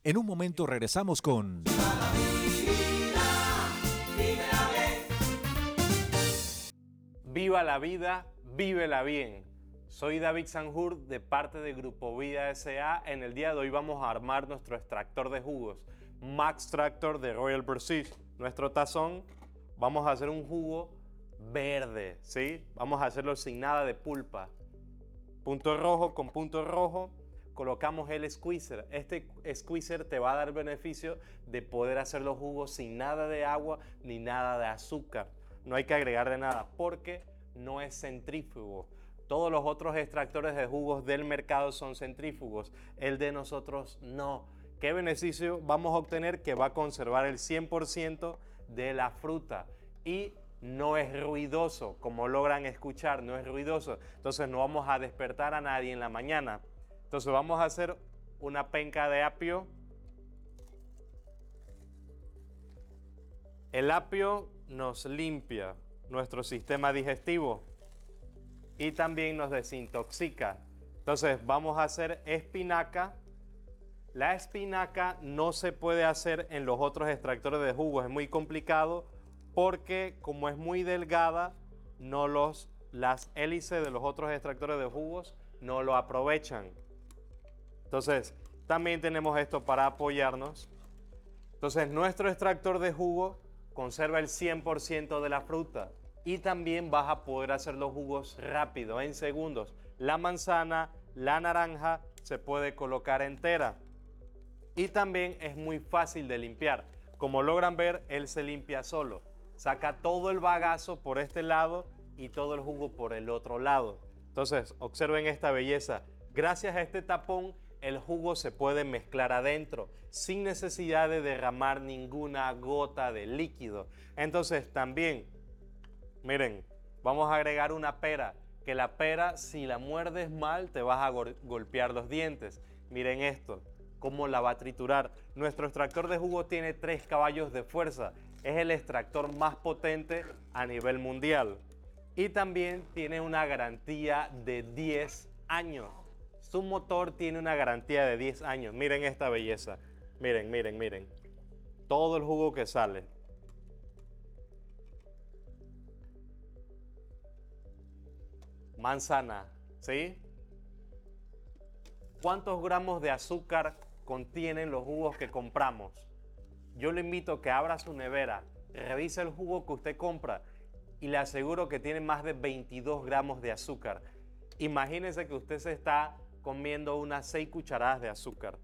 En un momento regresamos con Viva la vida, vívela bien. Soy David Sanjur de parte de Grupo Vida S.A. En el día de hoy vamos a armar nuestro extractor de jugos Max Tractor de Royal Prestige. Nuestro tazón, vamos a hacer un jugo verde, ¿sí? Vamos a hacerlo sin nada de pulpa. Punto rojo con punto rojo. Colocamos el squeezer. Este squeezer te va a dar beneficio de poder hacer los jugos sin nada de agua ni nada de azúcar. No hay que agregarle nada porque no es centrífugo. Todos los otros extractores de jugos del mercado son centrífugos. El de nosotros no. ¿Qué beneficio vamos a obtener? Que va a conservar el 100% de la fruta y no es ruidoso, como logran escuchar, no es ruidoso. Entonces no vamos a despertar a nadie en la mañana. Entonces vamos a hacer una penca de apio. El apio nos limpia nuestro sistema digestivo y también nos desintoxica. Entonces vamos a hacer espinaca. La espinaca no se puede hacer en los otros extractores de jugos, es muy complicado porque como es muy delgada, las hélices de los otros extractores de jugos no lo aprovechan. Entonces también tenemos esto para apoyarnos. Entonces nuestro extractor de jugo conserva el 100% de la fruta y también vas a poder hacer los jugos rápido, en segundos. La manzana, la naranja se puede colocar entera y también es muy fácil de limpiar. Como logran ver, él se limpia solo. Saca todo el bagazo por este lado y todo el jugo por el otro lado. Entonces observen esta belleza. Gracias a este tapón el jugo se puede mezclar adentro sin necesidad de derramar ninguna gota de líquido. Entonces también, miren, vamos a agregar una pera, que la pera si la muerdes mal te vas a golpear los dientes. Miren esto, cómo la va a triturar. Nuestro extractor de jugo tiene 3 caballos de fuerza. Es el extractor más potente a nivel mundial. Y también tiene una garantía de 10 años. Su motor tiene una garantía de 10 años. Miren esta belleza. Miren, miren, miren. Todo el jugo que sale. Manzana, ¿sí? ¿Cuántos gramos de azúcar contienen los jugos que compramos? Yo le invito a que abra su nevera, revise el jugo que usted compra y le aseguro que tiene más de 22 gramos de azúcar. Imagínese que usted se está comiendo unas 6 cucharadas de azúcar.